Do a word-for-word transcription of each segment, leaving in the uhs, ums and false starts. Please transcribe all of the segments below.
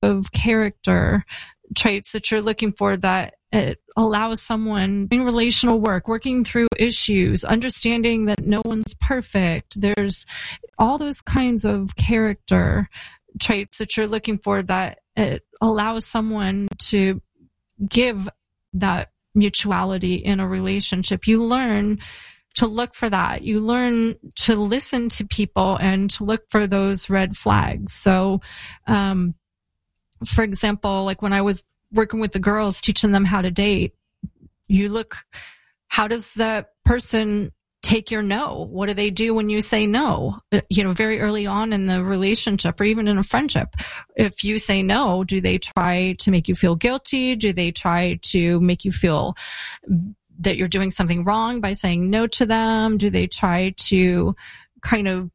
of character traits that you're looking for that it allows someone in relational work, working through issues, understanding that no one's perfect. There's all those kinds of character traits that you're looking for that it allows someone to give that mutuality in a relationship. You learn to look for that. You learn to listen to people and to look for those red flags. So, um, for example, like when I was working with the girls, teaching them how to date, you look, how does that person take your no? What do they do when you say no? You know, very early on in the relationship or even in a friendship, if you say no, do they try to make you feel guilty? Do they try to make you feel that you're doing something wrong by saying no to them? Do they try to kind of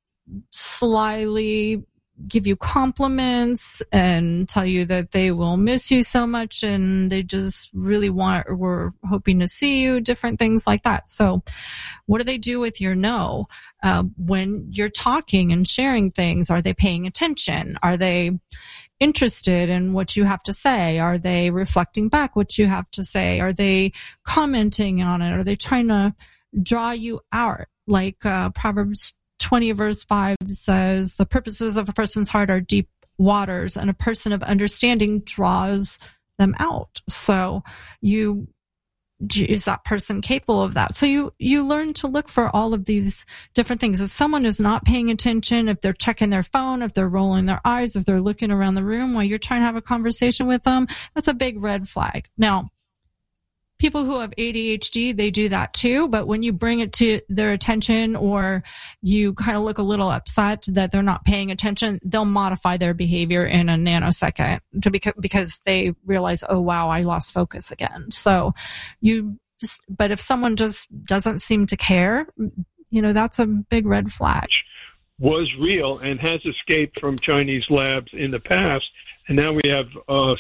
slyly give you compliments and tell you that they will miss you so much and they just really want or were hoping to see you, different things like that. So what do they do with your no? Uh, when you're talking and sharing things, are they paying attention? Are they interested in what you have to say? Are they reflecting back what you have to say? Are they commenting on it? Are they trying to draw you out? Like uh, Proverbs twenty verse five says, the purposes of a person's heart are deep waters, and a person of understanding draws them out. So you, is that person capable of that? So you, you learn to look for all of these different things. If someone is not paying attention, if they're checking their phone, if they're rolling their eyes, if they're looking around the room while you're trying to have a conversation with them, that's a big red flag. Now, people who have A D H D, they do that too, but when you bring it to their attention or you kind of look a little upset that they're not paying attention, they'll modify their behavior in a nanosecond to beca- because they realize, oh wow, I lost focus again. So you just, but if someone just doesn't seem to care, you know, that's a big red flag. Was real and has escaped from Chinese labs in the past. And now we have uh,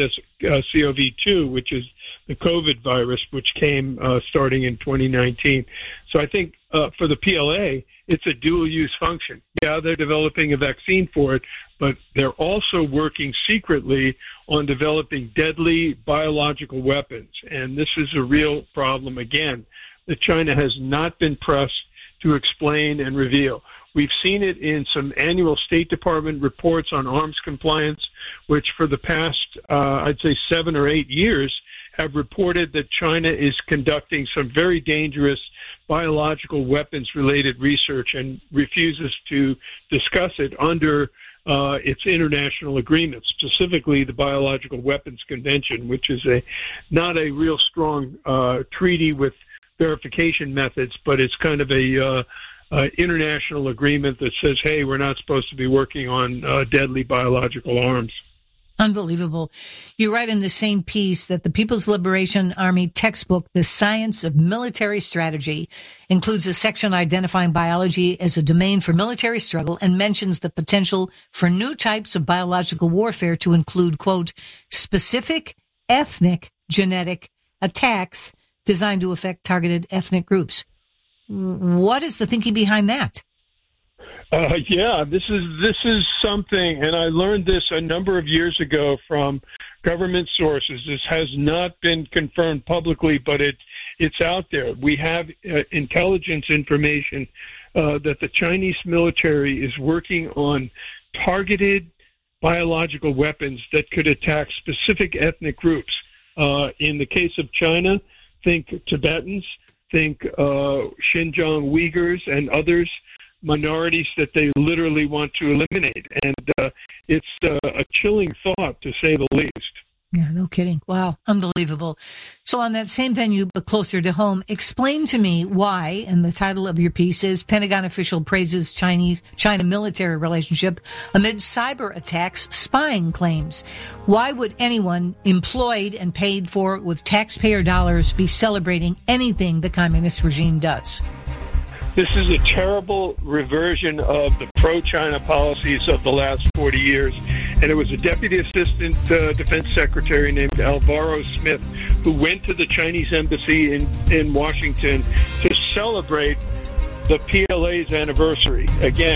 SARS-C o V two, which is the COVID virus, which came uh, starting in twenty nineteen. So I think uh, for the P L A, it's a dual-use function. Yeah, they're developing a vaccine for it, but they're also working secretly on developing deadly biological weapons. And this is a real problem, again, that China has not been pressed to explain and reveal. We've seen it in some annual State Department reports on arms compliance, which for the past, uh, I'd say, seven or eight years, have reported that China is conducting some very dangerous biological weapons-related research and refuses to discuss it under uh, its international agreements, specifically the Biological Weapons Convention, which is a not a real strong uh, treaty with verification methods, but it's kind of a uh, uh, international agreement that says, hey, we're not supposed to be working on uh, deadly biological arms. Unbelievable. You write in the same piece that the People's Liberation Army textbook, The Science of Military Strategy, includes a section identifying biology as a domain for military struggle and mentions the potential for new types of biological warfare to include, quote, specific ethnic genetic attacks designed to affect targeted ethnic groups. What is the thinking behind that? Uh, yeah, this is this is something, and I learned this a number of years ago from government sources. This has not been confirmed publicly, but it it's out there. We have uh, intelligence information uh, that the Chinese military is working on targeted biological weapons that could attack specific ethnic groups. Uh, in the case of China, think Tibetans, think uh, Xinjiang Uyghurs, and others. Minorities that they literally want to eliminate. And uh, it's uh, a chilling thought, to say the least. Yeah, no kidding. Wow, unbelievable. So on that same venue, but closer to home, explain to me why, and the title of your piece is Pentagon Official Praises Chinese China Military Relationship Amid Cyber Attacks Spying Claims. Why would anyone employed and paid for with taxpayer dollars be celebrating anything the communist regime does? This is a terrible reversion of the pro-China policies of the last forty years. And it was a deputy assistant uh, defense secretary named Alvaro Smith who went to the Chinese embassy in, in Washington to celebrate the P L A's anniversary. Again,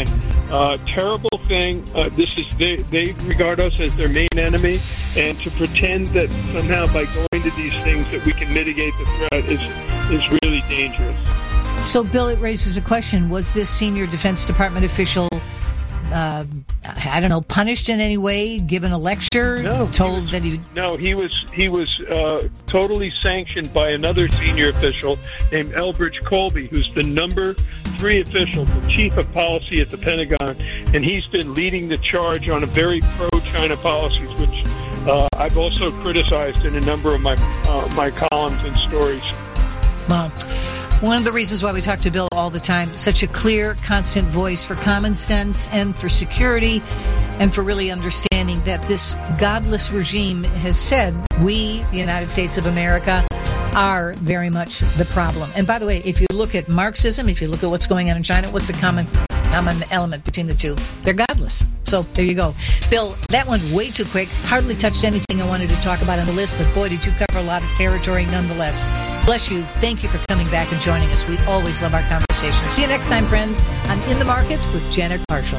Uh, terrible thing. Uh, this is they, they regard us as their main enemy, and to pretend that somehow by going to these things that we can mitigate the threat is is really dangerous. So, Bill, it raises a question. Was this senior Defense Department official, uh, I don't know, punished in any way, given a lecture, no, told he was, that he... No, he was, he was uh, totally sanctioned by another senior official named Elbridge Colby, who's the number three official, the chief of policy at the Pentagon, and he's been leading the charge on a very pro-China policies, which uh, I've also criticized in a number of my uh, my columns and stories. Well, one of the reasons why we talk to Bill all the time, such a clear, constant voice for common sense and for security and for really understanding that this godless regime has said we, the United States of America, are very much the problem. And by the way, if you look at Marxism, if you look at what's going on in China, what's the common common element between the two? They're godless. So there you go. Bill, that went way too quick. Hardly touched anything I wanted to talk about on the list, but boy, did you cover a lot of territory nonetheless. Bless you. Thank you for coming back and joining us. We always love our conversation. See you next time, friends, on In the Market with Janet Parshall.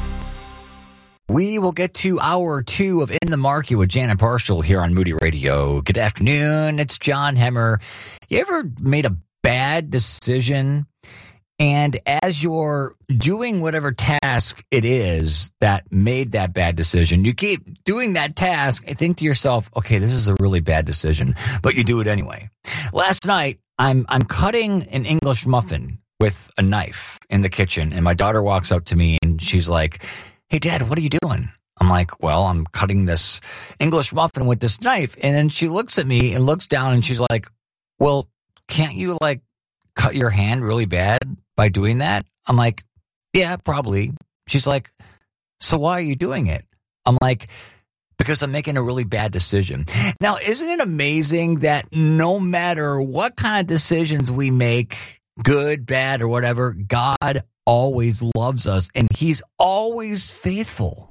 We will get to hour two of In the Market with Janet Parshall here on Moody Radio. Good afternoon. It's John Hemmer. You ever made a bad decision, and as you're doing whatever task it is that made that bad decision, you keep doing that task and think to yourself, okay, this is a really bad decision, but you do it anyway. Last night, I'm I'm cutting an English muffin with a knife in the kitchen, and my daughter walks up to me and she's like, hey, Dad, what are you doing? I'm like, well, I'm cutting this English muffin with this knife. And then she looks at me and looks down and she's like, well, can't you like cut your hand really bad by doing that? I'm like, yeah, probably. She's like, so why are you doing it? I'm like, because I'm making a really bad decision. Now, isn't it amazing that no matter what kind of decisions we make, good, bad, or whatever, God always loves us, and he's always faithful.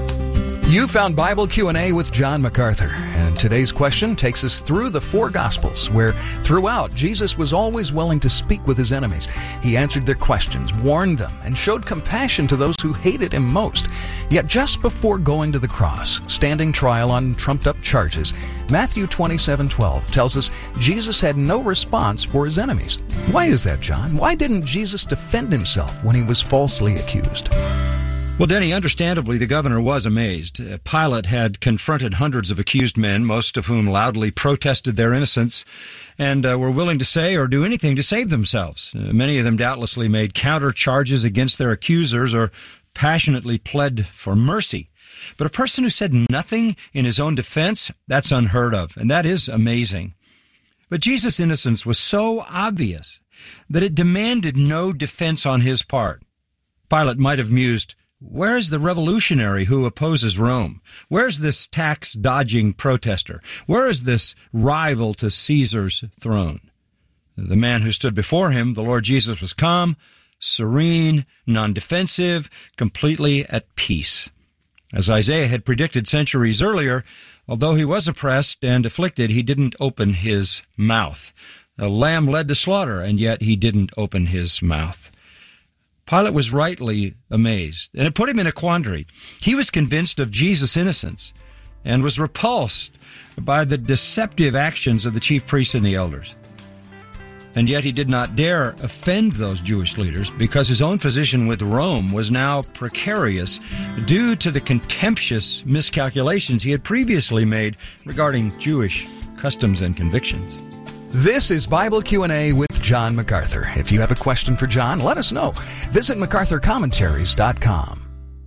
You found Bible Q and A with John MacArthur, and today's question takes us through the four Gospels, where throughout Jesus was always willing to speak with his enemies. He answered their questions, warned them, and showed compassion to those who hated him most. Yet just before going to the cross, standing trial on trumped-up charges, Matthew twenty-seven twelve tells us Jesus had no response for his enemies. Why is that, John? Why didn't Jesus defend himself when he was falsely accused? Well, Denny, understandably, the governor was amazed. Pilate had confronted hundreds of accused men, most of whom loudly protested their innocence and uh, were willing to say or do anything to save themselves. Uh, many of them doubtlessly made counter charges against their accusers or passionately pled for mercy. But a person who said nothing in his own defense, that's unheard of, and that is amazing. But Jesus' innocence was so obvious that it demanded no defense on his part. Pilate might have mused, where is the revolutionary who opposes Rome? Where's this tax-dodging protester? Where is this rival to Caesar's throne? The man who stood before him, the Lord Jesus, was calm, serene, non-defensive, completely at peace. As Isaiah had predicted centuries earlier, although he was oppressed and afflicted, he didn't open his mouth. A lamb led to slaughter, and yet he didn't open his mouth. Pilate was rightly amazed, and it put him in a quandary. He was convinced of Jesus' innocence and was repulsed by the deceptive actions of the chief priests and the elders. And yet he did not dare offend those Jewish leaders because his own position with Rome was now precarious due to the contemptuous miscalculations he had previously made regarding Jewish customs and convictions. This is Bible Q and A with John MacArthur. If you have a question for John, let us know. Visit MacArthur Commentaries dot com.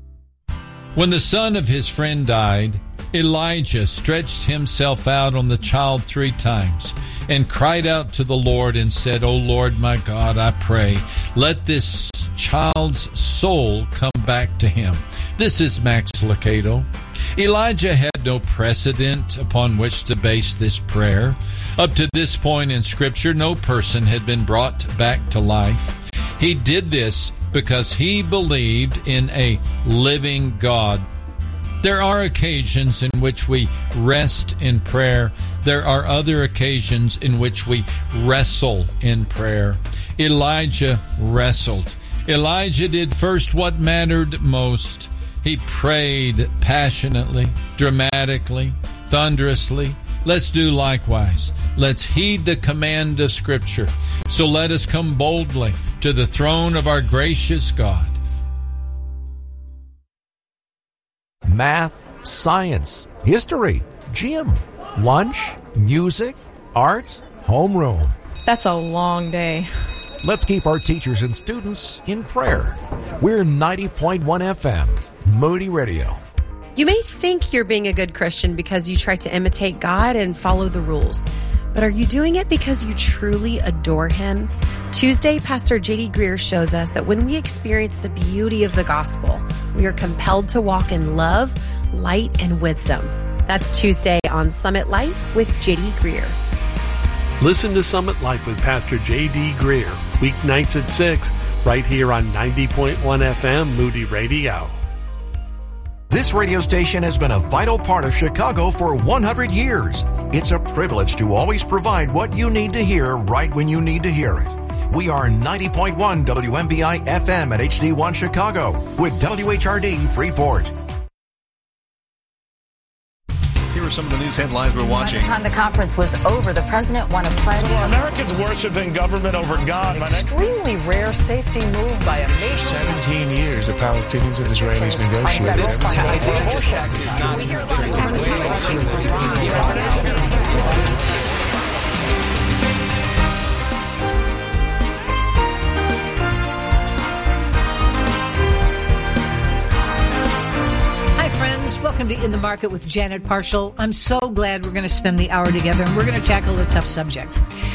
When the son of his friend died, Elijah stretched himself out on the child three times and cried out to the Lord and said, O Lord my God, I pray, let this child's soul come back to him. This is Max Lucado. Elijah had no precedent upon which to base this prayer. Up to this point in Scripture, no person had been brought back to life. He did this because he believed in a living God. There are occasions in which we rest in prayer. There are other occasions in which we wrestle in prayer. Elijah wrestled. Elijah did first what mattered most. He prayed passionately, dramatically, thunderously. Let's do likewise. Let's heed the command of Scripture. So let us come boldly to the throne of our gracious God. Math, science, history, gym, lunch, music, art, homeroom. That's a long day. Let's keep our teachers and students in prayer. We're ninety point one F M, Moody Radio. You may think you're being a good Christian because you try to imitate God and follow the rules. But are you doing it because you truly adore Him? Tuesday, Pastor J D Greer shows us that when we experience the beauty of the gospel, we are compelled to walk in love, light, and wisdom. That's Tuesday on Summit Life with J D Greer. Listen to Summit Life with Pastor J D Greer, weeknights at six, right here on ninety point one F M, Moody Radio. This radio station has been a vital part of Chicago for one hundred years. It's a privilege to always provide what you need to hear right when you need to hear it. We are ninety point one W M B I F M at H D one Chicago with W H R D Freeport. Here are some of the news headlines we're watching. By the time the conference was over, the president won a pledge. So Americans worshiping government over God. An extremely rare safety move by a nation. Seventeen years the Palestinians and Israelis negotiated. This idea of tax is not. Welcome to In the Market with Janet Parshall. I'm so glad we're going to spend the hour together, and we're going to tackle a tough subject.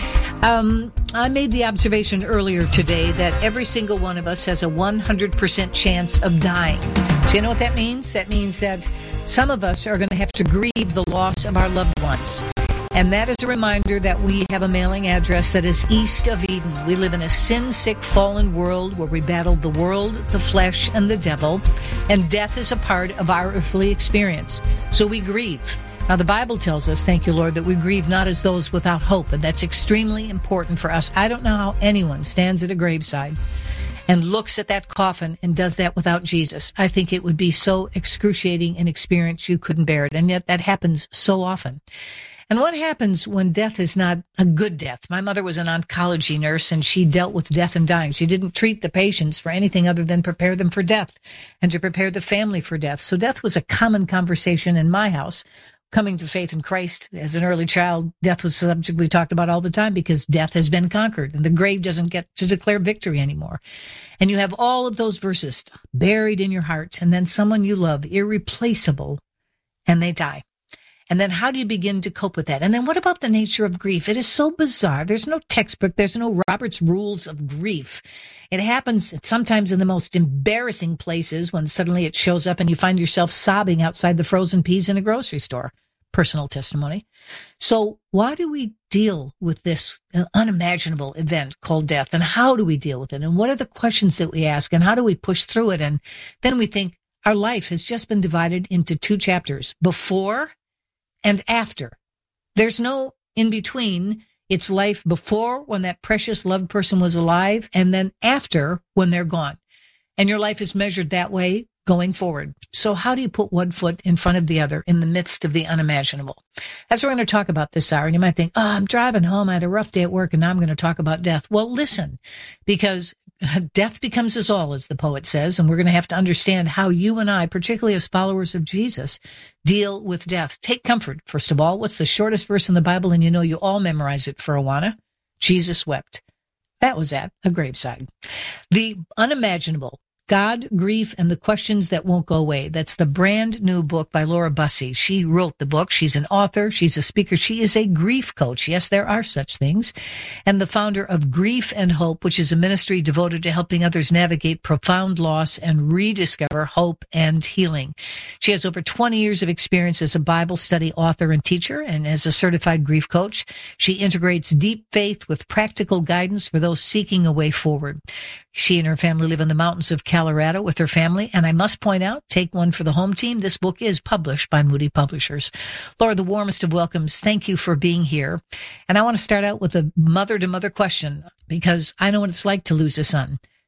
Um, I made the observation earlier today that every single one of us has a one hundred percent chance of dying. So you know what that means? That means that some of us are going to have to grieve the loss of our loved ones. And that is a reminder that we have a mailing address that is east of Eden. We live in a sin-sick, fallen world where we battle the world, the flesh, and the devil. And death is a part of our earthly experience. So we grieve. Now, the Bible tells us, thank you, Lord, that we grieve not as those without hope. And that's extremely important for us. I don't know how anyone stands at a graveside and looks at that coffin and does that without Jesus. I think it would be so excruciating an experience you couldn't bear it. And yet that happens so often. And what happens when death is not a good death? My mother was an oncology nurse, and she dealt with death and dying. She didn't treat the patients for anything other than prepare them for death and to prepare the family for death. So death was a common conversation in my house. Coming to faith in Christ as an early child, death was a subject we talked about all the time because death has been conquered and the grave doesn't get to declare victory anymore. And you have all of those verses buried in your heart, and then someone you love, irreplaceable, and they die. And then how do you begin to cope with that? And then what about the nature of grief? It is so bizarre. There's no textbook. There's no Robert's Rules of Grief. It happens sometimes in the most embarrassing places when suddenly it shows up and you find yourself sobbing outside the frozen peas in a grocery store. Personal testimony. So why do we deal with this unimaginable event called death? And how do we deal with it? And what are the questions that we ask? And how do we push through it? And then we think our life has just been divided into two chapters, before and after. There's no in between. It's life before, when that precious loved person was alive, and then after, when they're gone. And your life is measured that way going forward. So how do you put one foot in front of the other in the midst of the unimaginable? That's what we're going to talk about this hour. And you might think, oh, I'm driving home. I had a rough day at work, and now I'm going to talk about death. Well, listen, because death becomes us all, as the poet says, and we're going to have to understand how you and I, particularly as followers of Jesus, deal with death. Take comfort, first of all. What's the shortest verse in the Bible? And you know you all memorize it for Awana. Jesus wept. That was at a graveside. The unimaginable. God, Grief, and the Questions That Won't Go Away. That's the brand new book by Laura Bussey. She wrote the book. She's an author. She's a speaker. She is a grief coach. Yes, there are such things. And the founder of Grief and Hope, which is a ministry devoted to helping others navigate profound loss and rediscover hope and healing. She has over twenty years of experience as a Bible study author and teacher, and as a certified grief coach. She integrates deep faith with practical guidance for those seeking a way forward. She and her family live in the mountains of Colorado with her family. And I must point out, take one for the home team. This book is published by Moody Publishers. Laura, the warmest of welcomes. Thank you for being here. And I want to start out with a mother to mother question, because I know what it's like to lose a son.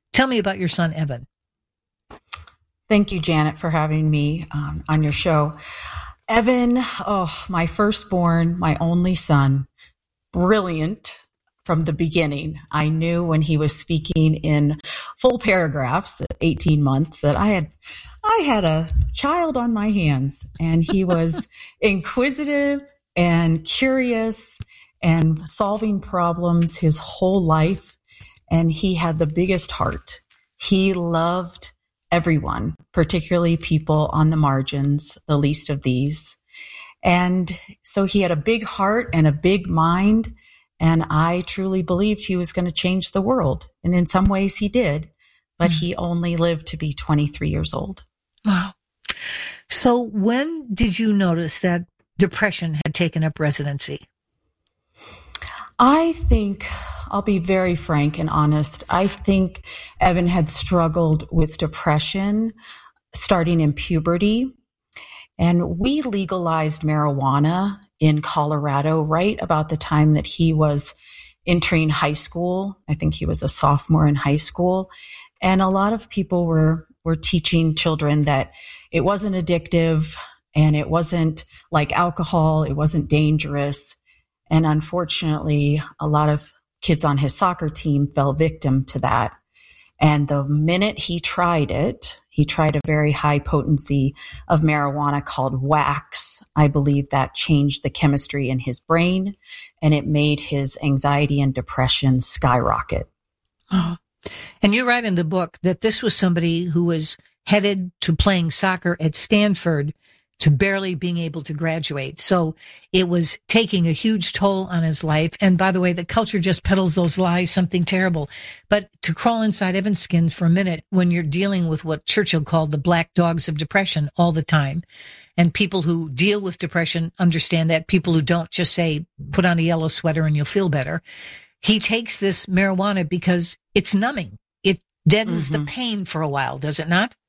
Tell me about your son, Evan. Thank you, Janet, for having me um, on your show. Evan, oh, my firstborn, my only son, brilliant from the beginning. I knew when he was speaking in full paragraphs at eighteen months that I had I had a child on my hands, and he was inquisitive and curious and solving problems his whole life. And he had the biggest heart. He loved everyone, particularly people on the margins, the least of these. And so he had a big heart and a big mind. And I truly believed he was going to change the world. And in some ways he did, but mm-hmm. he only lived to be twenty-three years old. Wow. So when did you notice that depression had taken up residency? I think, I'll be very frank and honest, I think Evan had struggled with depression starting in puberty. And we legalized marijuana in Colorado right about the time that he was entering high school. I think he was a sophomore in high school. And a lot of people were, were teaching children that it wasn't addictive and it wasn't like alcohol. It wasn't dangerous. And unfortunately, a lot of kids on his soccer team fell victim to that. And the minute he tried it, he tried a very high potency of marijuana called wax. I believe that changed the chemistry in his brain, and it made his anxiety and depression skyrocket. Oh. And you write in the book that this was somebody who was headed to playing soccer at Stanford to barely being able to graduate. So it was taking a huge toll on his life. And by the way, the culture just peddles those lies, something terrible. But to crawl inside Evan's skin for a minute when you're dealing with what Churchill called the black dogs of depression all the time. And people who deal with depression understand that. People who don't just say, put on a yellow sweater and you'll feel better. He takes this marijuana because it's numbing. It deadens mm-hmm. the pain for a while, does it not?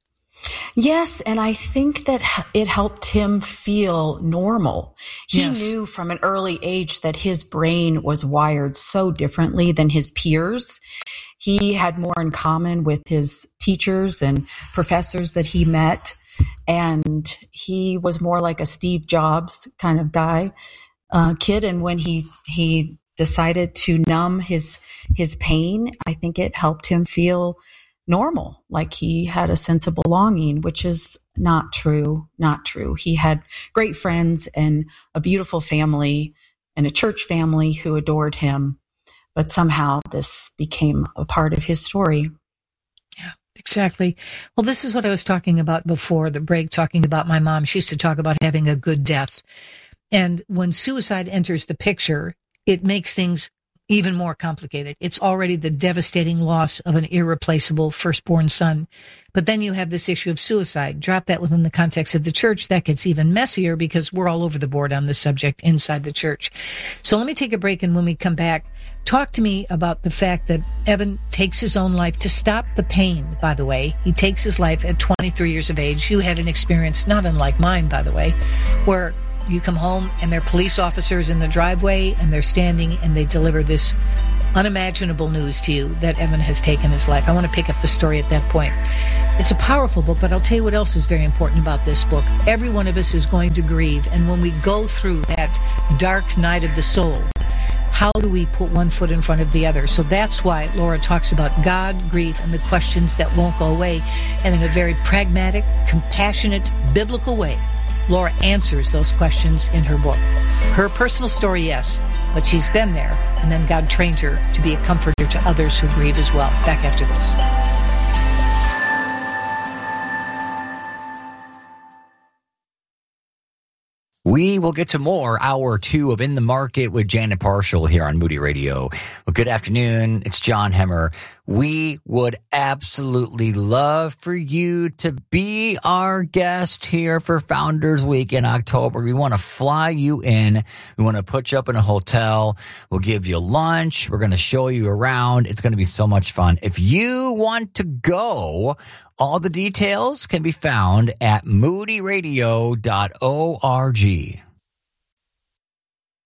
Yes, and I think that it helped him feel normal. He yes. knew from an early age that his brain was wired so differently than his peers. He had more in common with his teachers and professors that he met, and he was more like a Steve Jobs kind of guy, uh, kid. And when he he decided to numb his his pain, I think it helped him feel normal, like he had a sense of belonging, which is not true, not true. He had great friends and a beautiful family and a church family who adored him, but somehow this became a part of his story. Yeah, exactly. Well, this is what I was talking about before the break, talking about my mom. She used to talk about having a good death. And when suicide enters the picture, it makes things even more complicated. It's already the devastating loss of an irreplaceable firstborn son. But then you have this issue of suicide. Drop that within the context of the church. That gets even messier because we're all over the board on this subject inside the church. So let me take a break, and when we come back, talk to me about the fact that Evan takes his own life to stop the pain, by the way. He takes his life at twenty-three years of age. You had an experience not unlike mine, by the way, where you come home and there are police officers in the driveway and they're standing and they deliver this unimaginable news to you that Evan has taken his life. I want to pick up the story at that point. It's a powerful book, but I'll tell you what else is very important about this book. Every one of us is going to grieve. And when we go through that dark night of the soul, how do we put one foot in front of the other? So that's why Laura talks about God, grief, and the questions that won't go away. And in a very pragmatic, compassionate, biblical way, Laura answers those questions in her book. Her personal story, yes, but she's been there, and then God trained her to be a comforter to others who grieve as well. Back after this. We will get to more hour two of In the Market with Janet Parshall here on Moody Radio. Well, good afternoon. It's John Hemmer. We would absolutely love for you to be our guest here for Founders Week in October. We want to fly you in. We want to put you up in a hotel. We'll give you lunch. We're going to show you around. It's going to be so much fun. If you want to go, all the details can be found at moody radio dot org.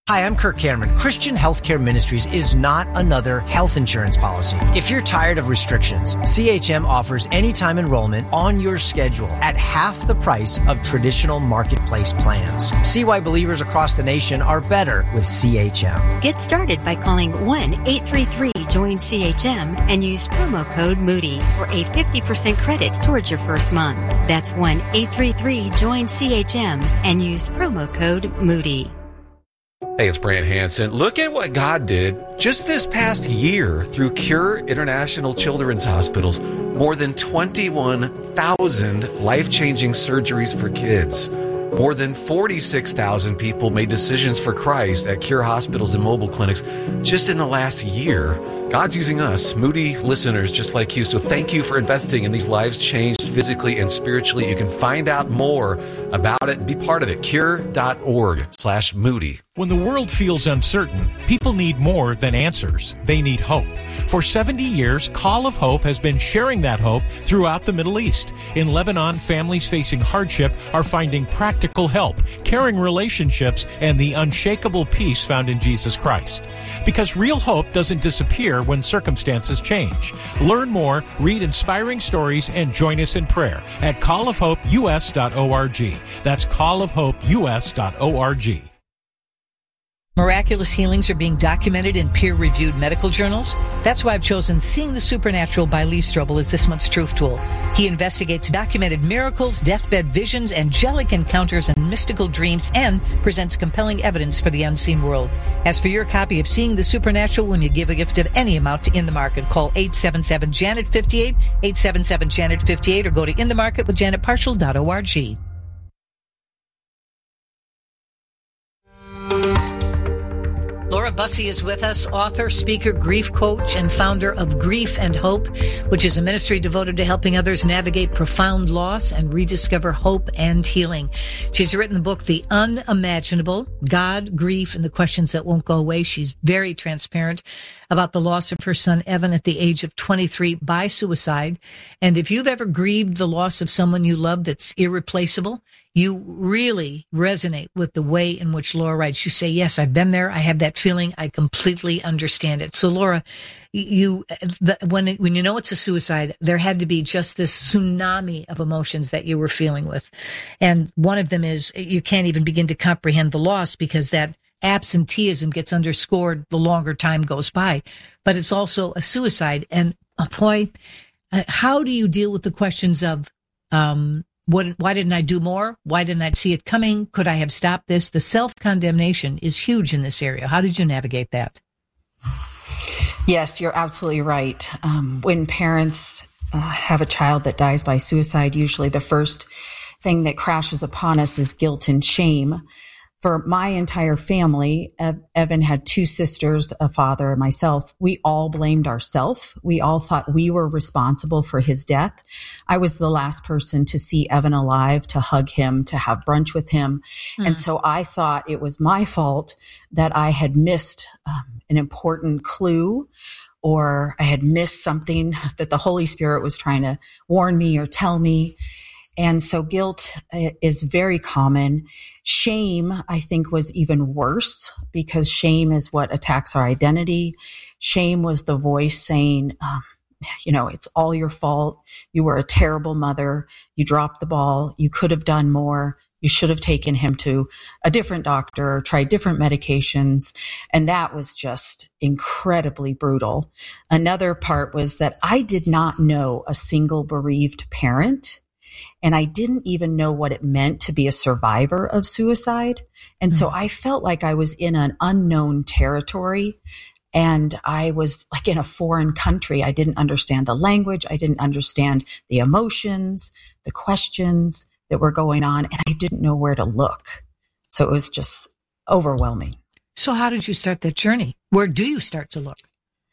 Hi, I'm Kirk Cameron. Christian Healthcare Ministries is not another health insurance policy. If you're tired of restrictions, C H M offers anytime enrollment on your schedule at half the price of traditional marketplace plans. See why believers across the nation are better with C H M. Get started by calling one eight three three join C H M and use promo code Moody for a fifty percent credit towards your first month. That's one eight three three join C H M and use promo code Moody. Hey, it's Brant Hansen. Look at what God did just this past year through Cure International Children's Hospitals. More than twenty-one thousand life-changing surgeries for kids. More than forty-six thousand people made decisions for Christ at Cure hospitals and mobile clinics just in the last year. God's using us, Moody listeners just like you. So thank you for investing in these lives changed physically and spiritually. You can find out more about it. Be part of it. Cure.org slash Moody. When the world feels uncertain, people need more than answers. They need hope. For seventy years, Call of Hope has been sharing that hope throughout the Middle East. In Lebanon, families facing hardship are finding practical help, caring relationships, and the unshakable peace found in Jesus Christ. Because real hope doesn't disappear when circumstances change. Learn more, read inspiring stories, and join us in prayer at call of hope U S dot org. That's call of hope U S dot org. Miraculous healings are being documented in peer-reviewed medical journals. That's why I've chosen Seeing the Supernatural by Lee Strobel as this month's Truth Tool. He investigates documented miracles, deathbed visions, angelic encounters, and mystical dreams, and presents compelling evidence for the unseen world. As for your copy of Seeing the Supernatural, when you give a gift of any amount to In the Market, call eight seven seven Janet fifty-eight, eight seven seven Janet fifty-eight, or go to in the market with janet partial dot org. Laura Bussey is with us, author, speaker, grief coach, and founder of Grief and Hope, which is a ministry devoted to helping others navigate profound loss and rediscover hope and healing. She's written the book, The Unimaginable, God, Grief, and the Questions That Won't Go Away. She's very transparent about the loss of her son, Evan, at the age of twenty-three by suicide. And if you've ever grieved the loss of someone you love that's irreplaceable, you really resonate with the way in which Laura writes. You say, yes, I've been there. I have that feeling. I completely understand it. So Laura, you, the, when, it, when you know it's a suicide, there had to be just this tsunami of emotions that you were feeling with. And one of them is you can't even begin to comprehend the loss because that absenteeism gets underscored the longer time goes by. But it's also a suicide. And oh boy, how do you deal with the questions of, um, What, why didn't I do more? Why didn't I see it coming? Could I have stopped this? The self-condemnation is huge in this area. How did you navigate that? Yes, you're absolutely right. Um, when parents uh, have a child that dies by suicide, usually the first thing that crashes upon us is guilt and shame. For my entire family, Evan had two sisters, a father, and myself. We all blamed ourselves. We all thought we were responsible for his death. I was the last person to see Evan alive, to hug him, to have brunch with him. Mm. And so I thought it was my fault that I had missed um, an important clue, or I had missed something that the Holy Spirit was trying to warn me or tell me. And so guilt is very common. Shame, I think, was even worse because shame is what attacks our identity. Shame was the voice saying, um, you know, it's all your fault. You were a terrible mother. You dropped the ball. You could have done more. You should have taken him to a different doctor, tried different medications. And that was just incredibly brutal. Another part was that I did not know a single bereaved parent. And I didn't even know what it meant to be a survivor of suicide. And mm-hmm. so I felt like I was in an unknown territory, and I was like in a foreign country. I didn't understand the language. I didn't understand the emotions, the questions that were going on, and I didn't know where to look. So it was just overwhelming. So how did you start that journey? Where do you start to look?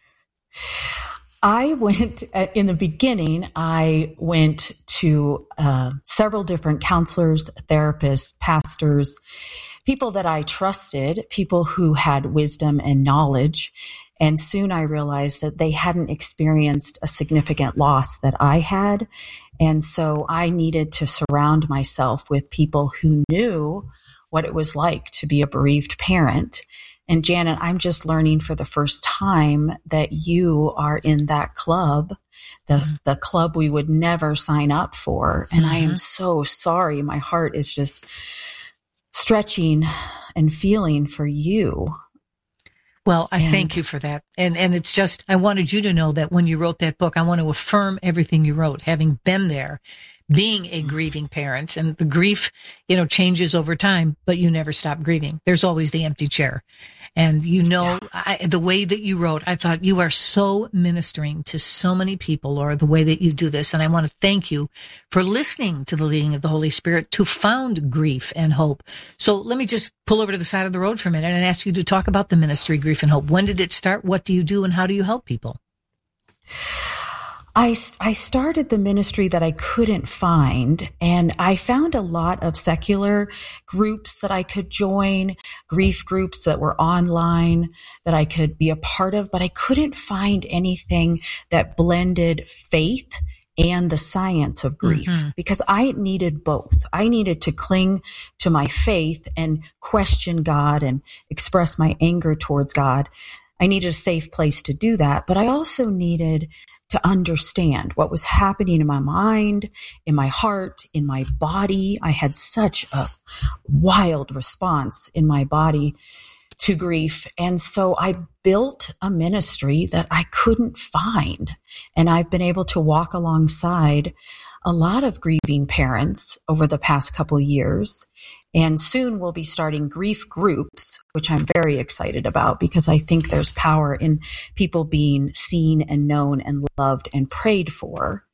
I went, in the beginning, I went to uh, several different counselors, therapists, pastors, people that I trusted, people who had wisdom and knowledge. And soon I realized that they hadn't experienced a significant loss that I had. And so I needed to surround myself with people who knew what it was like to be a bereaved parent. And Janet, I'm just learning for the first time that you are in that club, the mm-hmm. the club we would never sign up for. And mm-hmm. I am so sorry. My heart is just stretching and feeling for you. Well, I and, thank you for that. And and it's just, I wanted you to know that when you wrote that book, I want to affirm everything you wrote, having been there, being a grieving parent. And the grief, you know, changes over time, but you never stop grieving. There's always the empty chair. And you know, yeah. I, the way that you wrote, I thought you are so ministering to so many people, Laura, the way that you do this. And I want to thank you for listening to the leading of the Holy Spirit to found grief and hope. So let me just pull over to the side of the road for a minute and ask you to talk about the ministry Grief and Hope. When did it start? What do you do? And how do you help people? I, I started the ministry that I couldn't find, and I found a lot of secular groups that I could join, grief groups that were online that I could be a part of, but I couldn't find anything that blended faith and the science of grief mm-hmm. because I needed both. I needed to cling to my faith and question God and express my anger towards God. I needed a safe place to do that, but I also needed to understand what was happening in my mind, in my heart, in my body. I had such a wild response in my body to grief. And so I built a ministry that I couldn't find. And I've been able to walk alongside a lot of grieving parents over the past couple of years. And soon we'll be starting grief groups, which I'm very excited about because I think there's power in people being seen and known and loved and prayed for.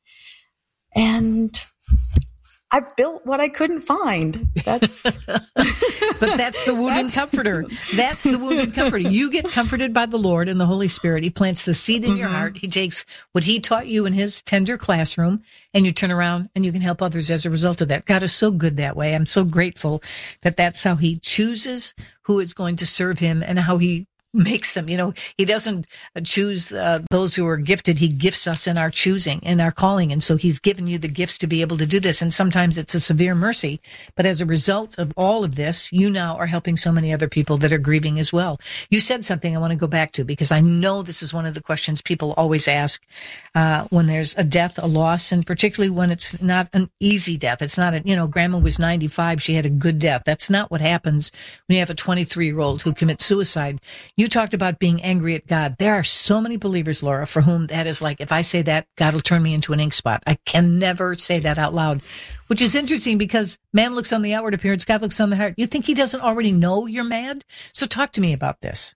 And I built what I couldn't find. That's, but that's the wounded that's... comforter. That's the wounded comforter. You get comforted by the Lord and the Holy Spirit. He plants the seed in mm-hmm. your heart. He takes what he taught you in his tender classroom and you turn around and you can help others as a result of that. God is so good that way. I'm so grateful that that's how he chooses who is going to serve him and how he makes them. You know, he doesn't choose uh, those who are gifted. He gifts us in our choosing, in our calling. And so he's given you the gifts to be able to do this. And sometimes it's a severe mercy. But as a result of all of this, you now are helping so many other people that are grieving as well. You said something I want to go back to because I know this is one of the questions people always ask uh, when there's a death, a loss, and particularly when it's not an easy death. It's not a, you know, grandma was ninety-five. She had a good death. That's not what happens when you have a twenty-three year old who commits suicide. You talked about being angry at God. There are so many believers, Laura, for whom that is like, if I say that, God will turn me into an ink spot. I can never say that out loud, which is interesting because man looks on the outward appearance, God looks on the heart. You think he doesn't already know you're mad? So talk to me about this.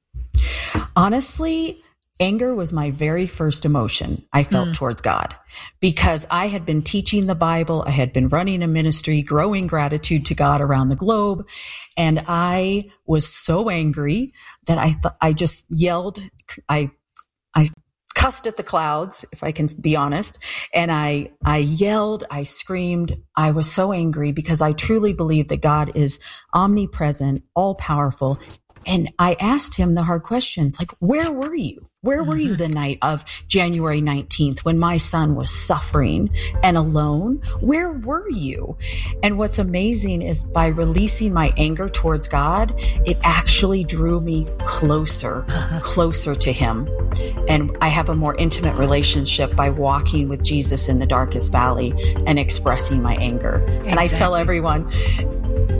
Honestly, anger was my very first emotion I felt mm. towards God because I had been teaching the Bible. I had been running a ministry, growing gratitude to God around the globe. And I was so angry that I th- I just yelled. I, I cussed at the clouds, if I can be honest. And I, I yelled, I screamed. I was so angry because I truly believe that God is omnipresent, all powerful. And I asked him the hard questions, like, where were you? Where were you the night of January nineteenth when my son was suffering and alone? Where were you? And what's amazing is by releasing my anger towards God, it actually drew me closer, closer to him. And I have a more intimate relationship by walking with Jesus in the darkest valley and expressing my anger. Exactly. And I tell everyone,